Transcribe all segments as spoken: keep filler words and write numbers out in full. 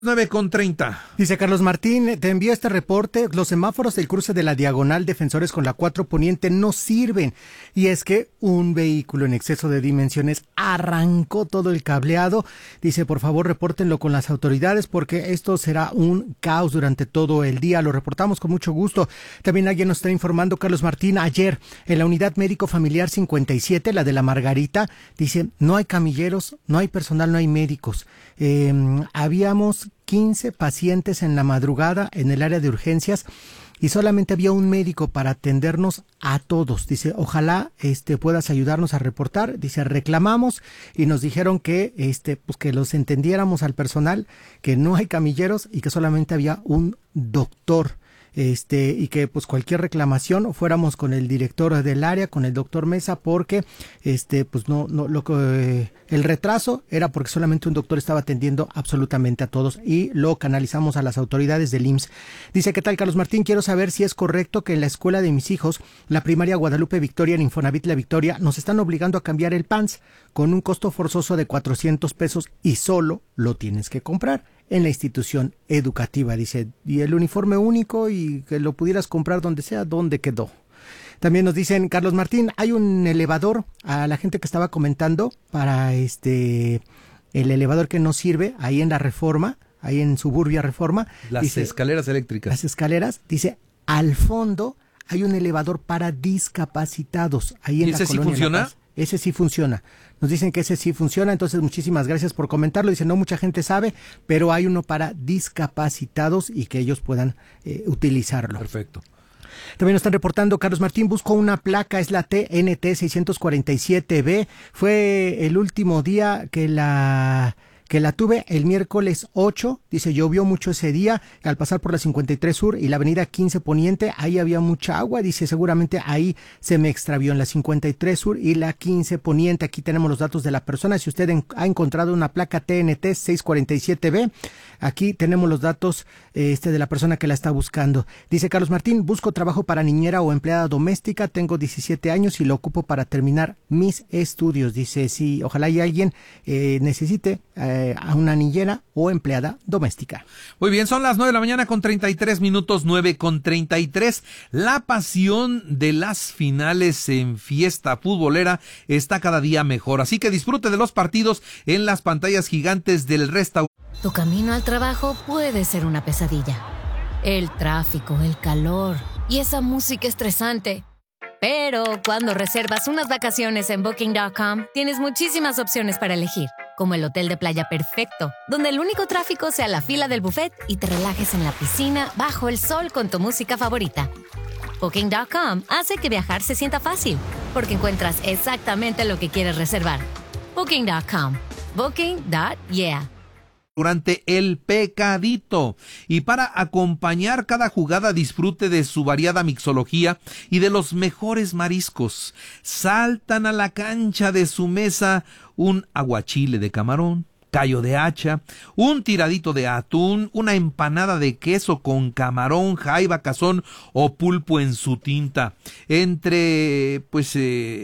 nueve con treinta. Dice Carlos Martín, te envío este reporte. Los semáforos del cruce de la Diagonal Defensores con la cuatro Poniente no sirven. Y es que un vehículo en exceso de dimensiones arrancó todo el cableado. Dice, por favor, repórtenlo con las autoridades porque esto será un caos durante todo el día. Lo reportamos con mucho gusto. También alguien nos está informando, Carlos Martín, ayer en la unidad médico familiar cincuenta y siete, la de la Margarita, dice, no hay camilleros, no hay personal, no hay médicos. Eh, habíamos quince pacientes en la madrugada en el área de urgencias y solamente había un médico para atendernos a todos. Dice, ojalá este puedas ayudarnos a reportar. Dice, reclamamos y nos dijeron que este pues que los entendiéramos al personal, que no hay camilleros y que solamente había un doctor. Este, y que pues cualquier reclamación fuéramos con el director del área, con el doctor Mesa, porque este, pues no, no, lo que, eh, el retraso era porque solamente un doctor estaba atendiendo absolutamente a todos y lo canalizamos a las autoridades del I M S S. Dice, ¿qué tal, Carlos Martín? Quiero saber si es correcto que en la escuela de mis hijos, la primaria Guadalupe Victoria en Infonavit La Victoria, nos están obligando a cambiar el pants con un costo forzoso de cuatrocientos pesos y solo lo tienes que comprar en la institución educativa, dice, y el uniforme único y que lo pudieras comprar donde sea, ¿dónde quedó? También nos dicen, Carlos Martín, hay un elevador, a la gente que estaba comentando, para este, el elevador que no sirve, ahí en la Reforma, ahí en Suburbia Reforma. Las dice, escaleras eléctricas. Las escaleras, dice, al fondo hay un elevador para discapacitados, ahí en ¿Y la ese sí colonia funciona? La Paz. Ese sí funciona. Nos dicen que ese sí funciona, entonces muchísimas gracias por comentarlo. Dice, no mucha gente sabe, pero hay uno para discapacitados y que ellos puedan eh, utilizarlo. Perfecto. También nos están reportando, Carlos Martín, busco una placa, es la T N T seiscientos cuarenta y siete B. Fue el último día que la... que la tuve el miércoles ocho, dice, llovió mucho ese día, al pasar por la cincuenta y tres Sur y la avenida quince Poniente, ahí había mucha agua, dice, seguramente ahí se me extravió en la cincuenta y tres Sur y la quince Poniente. Aquí tenemos los datos de la persona, si usted en, ha encontrado una placa T N T seiscientos cuarenta y siete B, aquí tenemos los datos este de la persona que la está buscando. Dice Carlos Martín, busco trabajo para niñera o empleada doméstica, tengo diecisiete años y lo ocupo para terminar mis estudios. Dice, sí, ojalá y alguien eh, necesite eh, a una niñera o empleada doméstica. Muy bien, son las nueve de la mañana con treinta y tres minutos, nueve con treinta y tres. La pasión de las finales en fiesta futbolera está cada día mejor, así que disfrute de los partidos en las pantallas gigantes del restaurante. Tu camino al trabajo puede ser una pesadilla. El tráfico, el calor y esa música estresante. Pero cuando reservas unas vacaciones en Booking punto com, tienes muchísimas opciones para elegir, como el hotel de playa perfecto, donde el único tráfico sea la fila del buffet y te relajes en la piscina bajo el sol con tu música favorita. Booking punto com hace que viajar se sienta fácil, porque encuentras exactamente lo que quieres reservar. Booking punto com. Booking punto yeah. Durante el pecadito. Y para acompañar cada jugada, disfrute de su variada mixología y de los mejores mariscos. Saltan a la cancha de su mesa un aguachile de camarón, callo de hacha, un tiradito de atún, una empanada de queso con camarón, jaiba, cazón o pulpo en su tinta. Entre, pues,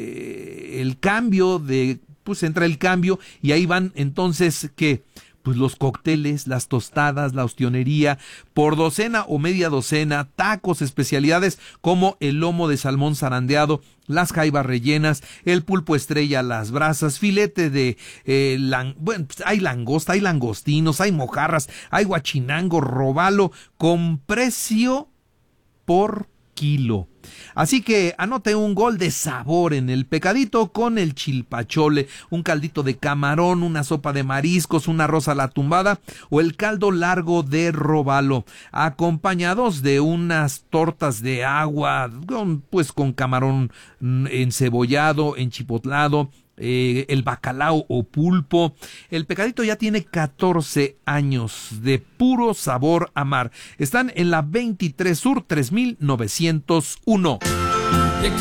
eh, el cambio de, pues, entra el cambio y ahí van entonces, ¿qué? Pues los cócteles, las tostadas, la ostionería, por docena o media docena, tacos, especialidades como el lomo de salmón zarandeado, las jaibas rellenas, el pulpo estrella, las brasas, filete de, eh, lang- bueno, pues hay langosta, hay langostinos, hay mojarras, hay guachinango, robalo, con precio por kilo. Así que anote un gol de sabor en el pecadito con el chilpachole, un caldito de camarón, una sopa de mariscos, un arroz a la tumbada o el caldo largo de robalo, acompañados de unas tortas de agua, con, pues con camarón encebollado, enchipotlado, Eh, el bacalao o pulpo. El pecadito ya tiene catorce años de puro sabor a mar. Están en la veintitrés Sur tres mil novecientos uno.